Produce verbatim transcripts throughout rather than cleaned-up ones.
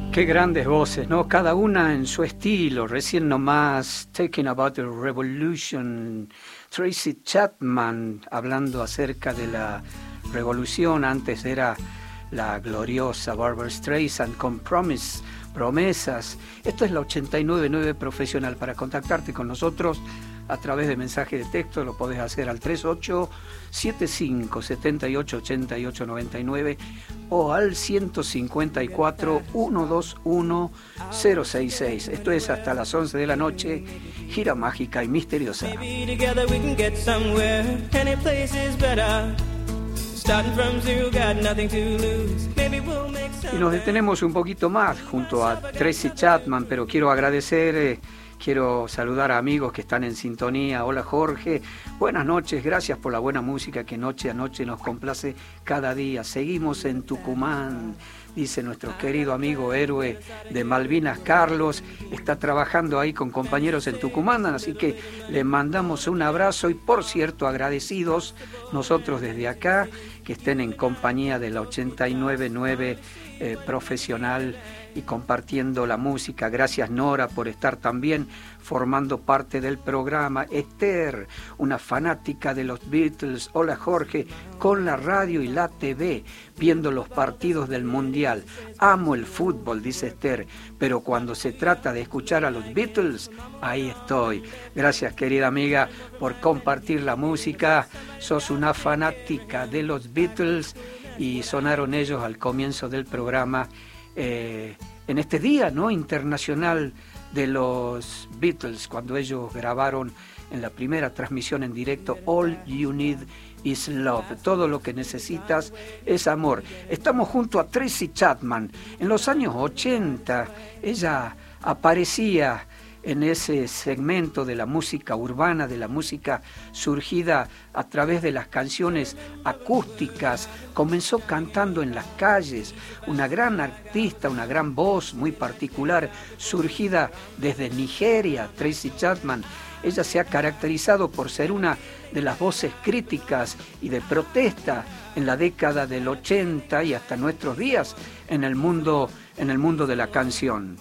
Qué grandes voces, ¿no? Cada una en su estilo. Recién nomás, Talking About the Revolution, Tracy Chapman hablando acerca de la revolución. Antes era la gloriosa Barbra Streisand con Promise, Promesas. Esto es la ochenta y nueve punto nueve Profesional. Para contactarte con nosotros a través de mensaje de texto lo podés hacer al treinta y ocho, setenta y cinco, setenta y ocho, ochenta y ocho, noventa y nueve o al ciento cincuenta y cuatro, ciento veintiuno, cero sesenta y seis. Esto es hasta las once de la noche, gira mágica y misteriosa. Y nos detenemos un poquito más junto a Tracy Chapman, pero quiero agradecer... Eh, Quiero saludar a amigos que están en sintonía. Hola Jorge, buenas noches, gracias por la buena música que noche a noche nos complace cada día. Seguimos en Tucumán, dice nuestro querido amigo héroe de Malvinas, Carlos. Está trabajando ahí con compañeros en Tucumán, así que le mandamos un abrazo y, por cierto, agradecidos nosotros desde acá que estén en compañía de la ochenta y nueve punto nueve eh, Profesional y compartiendo la música. Gracias Nora por estar también formando parte del programa. Esther, una fanática de los Beatles. Hola Jorge, con la radio y la T V, viendo los partidos del Mundial. Amo el fútbol, dice Esther, pero cuando se trata de escuchar a los Beatles, ahí estoy. Gracias querida amiga por compartir la música. Sos una fanática de los Beatles y sonaron ellos al comienzo del programa. Eh, en este día, ¿no?, internacional de los Beatles, cuando ellos grabaron en la primera transmisión en directo All You Need Is Love, todo lo que necesitas es amor. Estamos junto a Tracy Chapman. En los años ochenta ella aparecía en ese segmento de la música urbana, de la música surgida a través de las canciones acústicas. Comenzó cantando en las calles, una gran artista, una gran voz muy particular, surgida desde Nigeria, Tracy Chapman. Ella se ha caracterizado por ser una de las voces críticas y de protesta en la década del ochenta y hasta nuestros días en el mundo, en el mundo de la canción.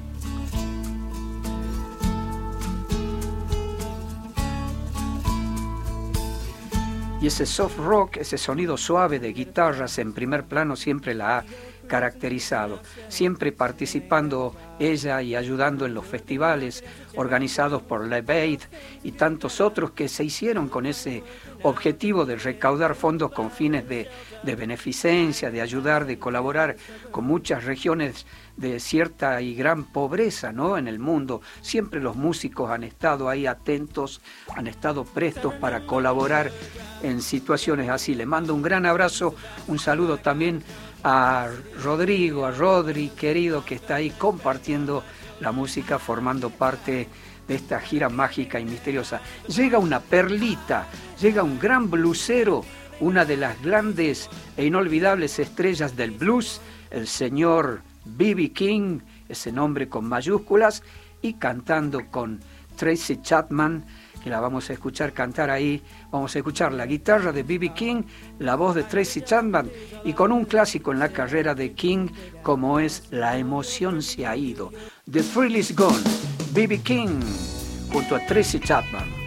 Y ese soft rock, ese sonido suave de guitarras en primer plano siempre la ha caracterizado, siempre participando ella y ayudando en los festivales organizados por Live Aid y tantos otros que se hicieron con ese objetivo de recaudar fondos con fines de, de beneficencia, de ayudar, de colaborar con muchas regiones de cierta y gran pobreza, ¿no?, en el mundo. Siempre los músicos han estado ahí atentos, han estado prestos para colaborar en situaciones así. Le mando un gran abrazo, un saludo también a Rodrigo, a Rodri, querido, que está ahí compartiendo la música, formando parte de esta gira mágica y misteriosa. Llega una perlita, llega un gran blusero, una de las grandes e inolvidables estrellas del blues, el señor B B King, ese nombre con mayúsculas, y cantando con Tracy Chapman, que la vamos a escuchar cantar ahí. Vamos a escuchar la guitarra de B B King, la voz de Tracy Chapman, y con un clásico en la carrera de King como es La emoción se ha ido. The Thrill is Gone, B B King junto a Tracy Chapman.